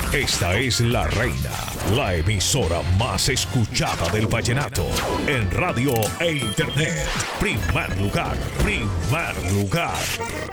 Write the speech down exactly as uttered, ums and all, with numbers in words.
Esta es La Reina, la emisora más escuchada del vallenato en radio e internet. Primer lugar, primer lugar.